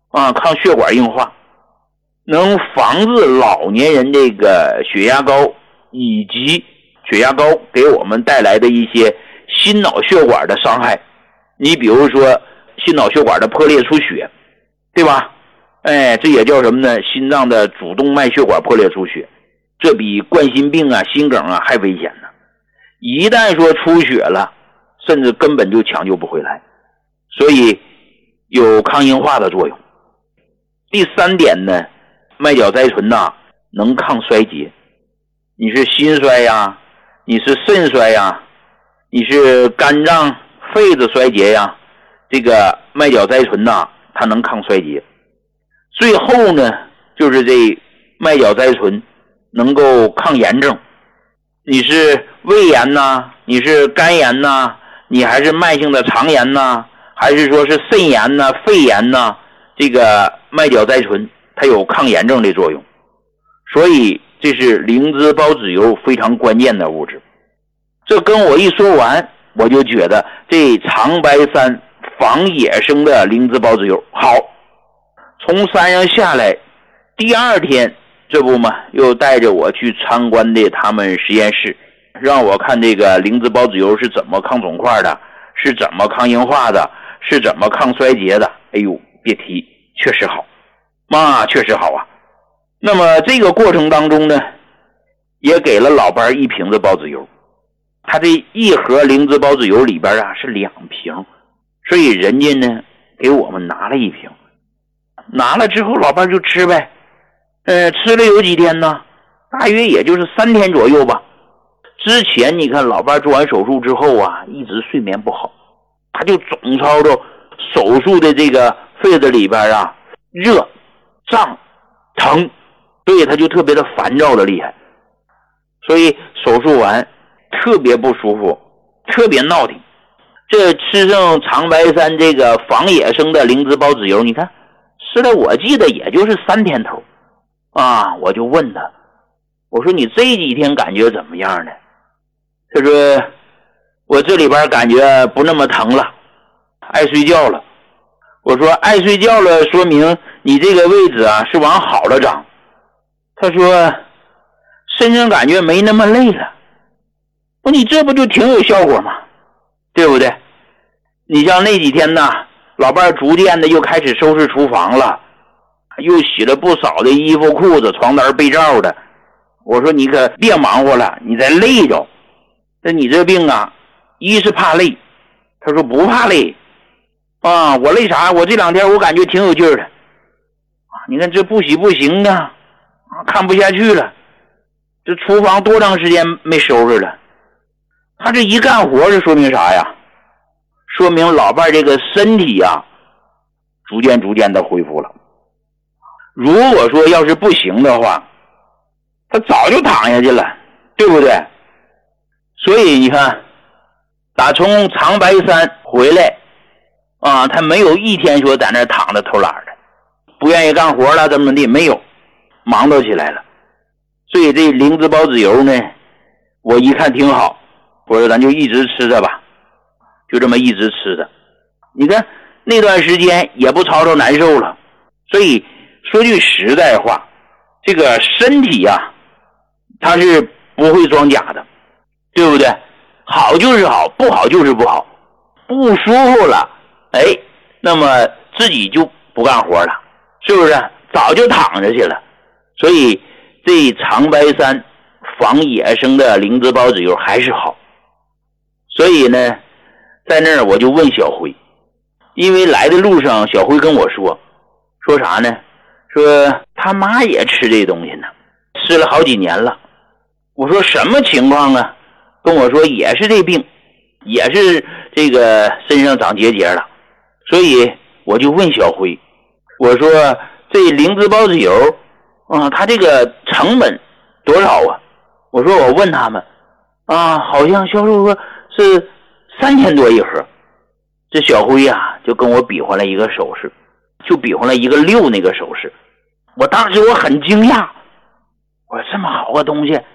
抗血管硬化，能防治老年人这个血压高，以及血压高给我们带来的一些心脑血管的伤害。你比如说心脑血管的破裂出血，对吧？这也叫什么呢？心脏的主动脉血管破裂出血，这比冠心病啊、心梗啊还危险呢。一旦说出血了，甚至根本就抢救不回来，所以有抗硬化的作用。第3点呢，麦角甾醇能抗衰竭。你是心衰呀，你是肾衰呀，你是肝脏肺子衰竭呀，这个麦角甾醇它能抗衰竭。最后呢，就是这麦角甾醇能够抗炎症。你是胃炎呐，你是肝炎呐，你还是慢性的肠炎呐，还是说是肾炎呐、肺炎呐，这个麦角甾醇它有抗炎症的作用。所以这是灵芝孢子油非常关键的物质。这跟我一说完，我就觉得这长白山仿野生的灵芝孢子油好。从山上下来，第2天这不嘛，又带着我去参观的他们实验室，让我看这个灵芝孢子油是怎么抗肿块的，是怎么抗硬化的，是怎么抗衰竭的。哎呦，别提，确实好，确实好啊。那么这个过程当中呢，也给了老伴1瓶子孢子油。他这一盒灵芝孢子油里边是2瓶，所以人家呢给我们拿了1瓶。拿了之后老伴就吃呗。吃了有几天呢？大约也就是3天左右吧。之前你看老伴做完手术之后一直睡眠不好，他就总操着手术的这个肺子里边热、胀、疼，所以他就特别的烦躁的厉害。所以手术完特别不舒服，特别闹挺。这吃上长白山这个仿野生的灵芝孢子油，你看吃了我记得也就是3天头。我就问他，我说你这几天感觉怎么样呢？他说我这里边感觉不那么疼了，爱睡觉了。我说爱睡觉了，说明你这个位置是往好了长。他说身上感觉没那么累了。我说你这不就挺有效果吗？对不对？你像那几天老伴逐渐的又开始收拾厨房了，又洗了不少的衣服裤子床单被罩的。我说你可别忙活了，你再累着。那你这病一是怕累。他说不怕累我累啥？我这2天我感觉挺有劲儿的。你看这不洗不行看不下去了。这厨房多长时间没收拾了？他这一干活是说明啥呀？说明老伴这个身体逐渐的恢复了。如果说要是不行的话，他早就躺下去了，对不对？所以你看，打从长白山回来他没有一天说在那躺着偷懒的，不愿意干活了怎么的，没有，忙叨起来了。所以这灵芝孢子油呢，我一看挺好，我说咱就一直吃着吧，就这么一直吃着。你看那段时间也不吵吵难受了。所以说句实在话，这个身体它是不会装假的，对不对？好就是好，不好就是不好。不舒服了那么自己就不干活了，是不是？早就躺着去了。所以这长白山仿野生的灵芝孢子油还是好。所以呢，在那儿我就问小辉，因为来的路上小辉跟我说啥呢？说他妈也吃这东西呢，吃了好几年了。我说什么情况啊？跟我说也是这病，也是这个身上长结节了。所以我就问小辉，我说这灵芝孢子油它这个成本多少啊？我说我问他们好像销售说是3000多一盒。这小辉就跟我比划了一个手势，就比划了一个6那个手势。我当时我很惊讶，我说这么好个东西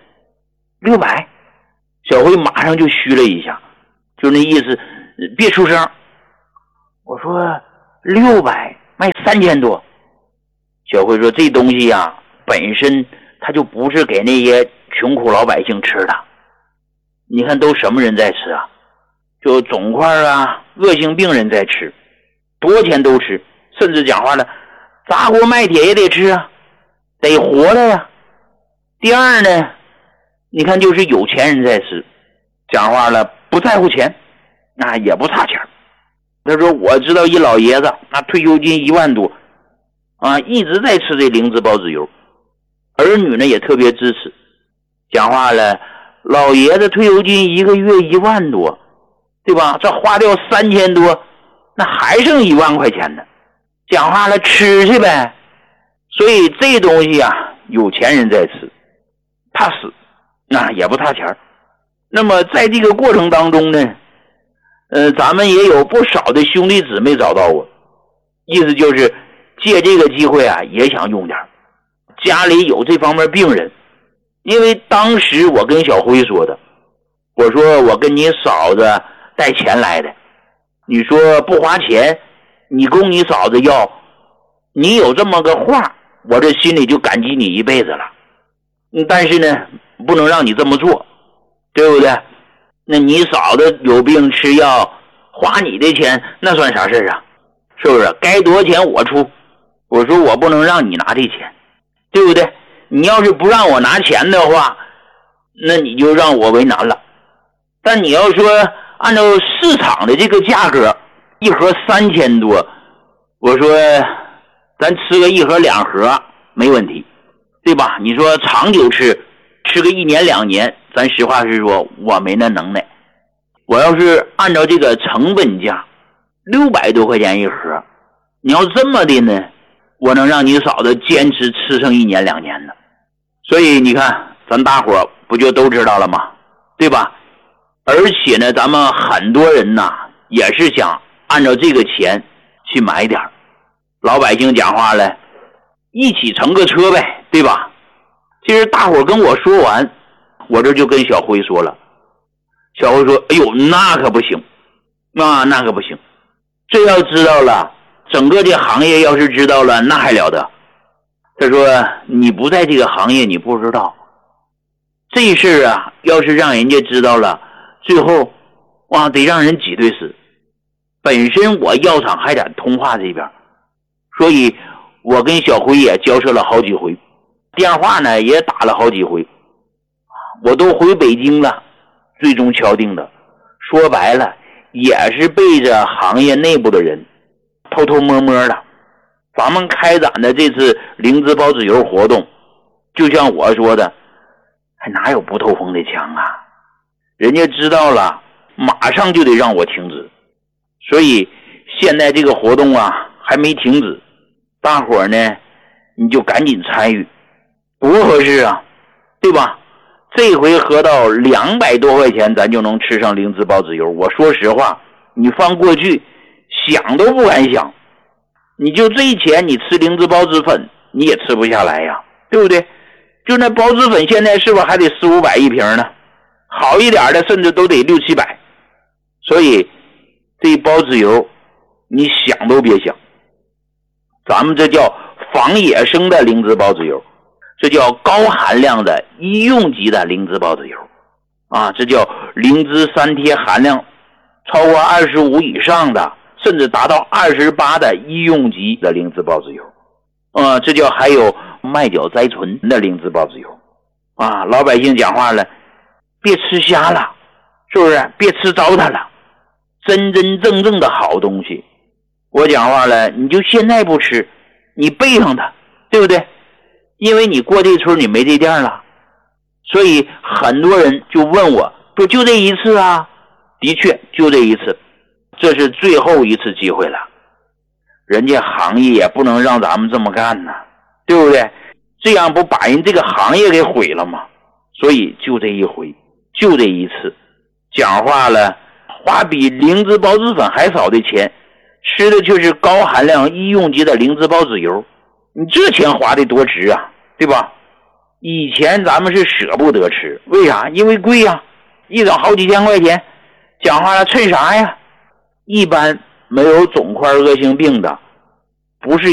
600。小辉马上就虚了一下，就那意思别出声。我说600卖 3000多。小辉说这东西呀，本身它就不是给那些穷苦老百姓吃的。你看都什么人在吃啊？就肿块啊，恶性病人在吃，多少钱都吃，甚至讲话了，砸锅卖铁也得吃啊，得活的呀。第二呢，你看就是有钱人在吃，讲话了不在乎钱，那也不差钱。他说我知道一老爷子，那退休金1万多啊，一直在吃这灵芝孢子油，儿女呢也特别支持。讲话了，老爷子退休金1个月1万多，对吧？这花掉3000多，那还剩1万块钱呢。讲话了，吃去呗。所以这东西啊，有钱人在吃，怕死，那也不差钱。那么在这个过程当中呢，咱们也有不少的兄弟姊妹找到我，意思就是借这个机会啊，也想用点。家里有这方面病人，因为当时我跟小辉说的，我说我跟你嫂子带钱来的，你说不花钱，你供你嫂子要，你有这么个话，我这心里就感激你一辈子了。但是呢，不能让你这么做，对不对？那你嫂子有病吃药，花你的钱，那算啥事啊？是不是？该多少钱我出。我说我不能让你拿这钱，对不对？你要是不让我拿钱的话，那你就让我为难了。但你要说按照市场的这个价格，一盒3000多，我说咱吃个1盒2盒没问题，对吧？你说长久吃个1年2年，咱实话实说，我没那能耐。我要是按照这个成本价600多块钱一盒，你要这么的呢，我能让你嫂子坚持吃上1年2年的。所以你看咱大伙不就都知道了吗？对吧？而且呢，咱们很多人呐，也是想按照这个钱去买点。老百姓讲话了，一起乘个车呗，对吧？其实大伙跟我说完，我这就跟小辉说了。小辉说，哎呦，那可不行，那可不行，这要知道了，整个这行业要是知道了，那还了得。他说你不在这个行业你不知道，这事啊要是让人家知道了，最后哇得让人挤兑死。本身我药厂还在通化这边，所以我跟小辉也交涉了好几回，电话呢也打了好几回，我都回北京了，最终敲定的。说白了也是背着行业内部的人偷偷摸摸的。咱们开展的这次灵芝孢子油活动，就像我说的，还哪有不透风的墙啊？人家知道了马上就得让我停止。所以现在这个活动啊还没停止，大伙儿呢你就赶紧参与，多合适啊，对吧？这回合到200多块钱咱就能吃上灵芝孢子油，我说实话，你放过去想都不敢想。你就这钱你吃灵芝孢子粉你也吃不下来呀，对不对？就那孢子粉现在是不是还得400-500一瓶呢？好一点的甚至都得600-700。所以这孢子油你想都别想，咱们这叫仿野生的灵芝孢子油，这叫高含量的医用级的灵芝孢子油啊，这叫灵芝3贴含量超过25以上的，甚至达到28的医用级的灵芝孢子油这叫还有麦角甾醇的灵芝孢子油啊。老百姓讲话了，别吃瞎了，是不是？别吃糟蹋了，真真正正的好东西。我讲话了，你就现在不吃，你背上它，对不对？因为你过这村你没这店了。所以很多人就问我说，就这一次啊？的确就这一次，这是最后一次机会了。人家行业也不能让咱们这么干呢，对不对？这样不把人这个行业给毁了吗？所以就这一回，就这一次，讲话了，花比灵芝孢子粉还少的钱，吃的却是高含量医用级的灵芝孢子油，你这钱花的多值啊，对吧？以前咱们是舍不得吃，为啥？因为贵啊，一整好几千块钱，讲话了趁啥呀？一般没有肿块恶性病的，不是